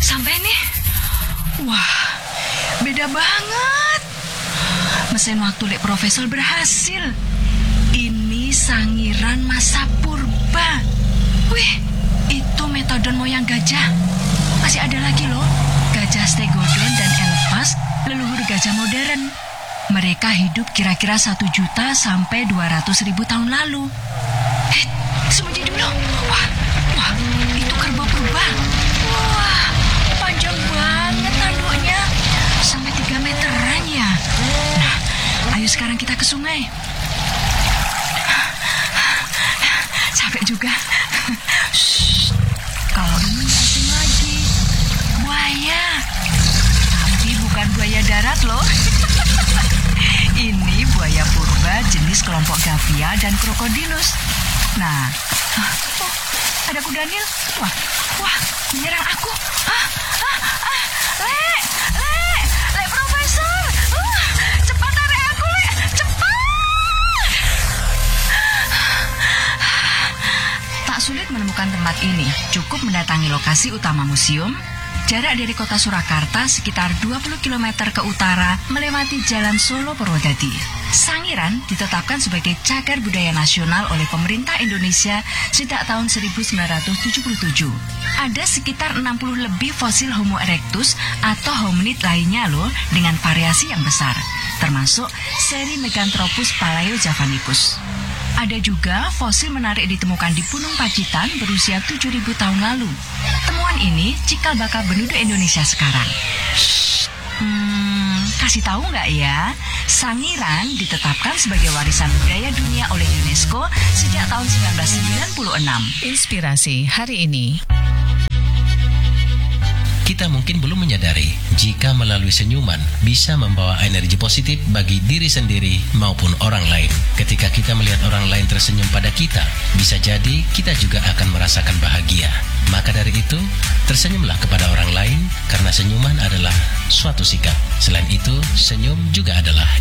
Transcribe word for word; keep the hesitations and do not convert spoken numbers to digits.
sampai nih. Wah, beda banget. Mesin waktu lek Profesor berhasil. Ini sangiran masa purba. Wih, itu metodon moyang gajah. Masih ada lagi loh, gajah stegodon dan elepas, leluhur gajah modern. Mereka hidup kira-kira satu juta sampai dua ratus ribu tahun lalu. Hei, sembunyi dulu. Wah, wah, itu kerbau purba. Wah, panjang banget tanduknya, sampai tiga meteran ya. Nah, ayo sekarang kita ke sungai. Capek juga. Shh, kalau ini nggak asing lagi. Buaya. Tapi bukan buaya darat loh. Ini buaya purba jenis kelompok Gavia dan Crocodylus. Nah, oh, ada kuda Nil. Wah, wah, menyerang aku. Ah, ah, ah, Le, Le, Le Profesor. Uh, cepat tarik aku, Le, cepat. Tak sulit menemukan tempat ini. Cukup mendatangi lokasi utama museum. Jarak dari kota Surakarta sekitar dua puluh kilometer ke utara melewati Jalan Solo Purwodadi. Sangiran ditetapkan sebagai cagar budaya nasional oleh pemerintah Indonesia sejak tahun seribu sembilan ratus tujuh puluh tujuh. Ada sekitar enam puluh lebih fosil Homo erectus atau hominid lainnya loh dengan variasi yang besar, termasuk seri Meganthropus palaeojavanicus. Ada juga fosil menarik ditemukan di Gunung Pacitan berusia tujuh ribu tahun lalu. Temuan ini cikal bakal penduduk Indonesia sekarang. Shh, hmm, kasih tahu nggak ya? Sangiran ditetapkan sebagai warisan budaya dunia oleh UNESCO sejak tahun seribu sembilan ratus sembilan puluh enam. Inspirasi hari ini. Kita mungkin belum menyadari jika melalui senyuman bisa membawa energi positif bagi diri sendiri maupun orang lain. Ketika kita melihat orang lain tersenyum pada kita, bisa jadi kita juga akan merasakan bahagia. Maka dari itu, tersenyumlah kepada orang lain karena senyuman adalah suatu sikap. Selain itu, senyum juga adalah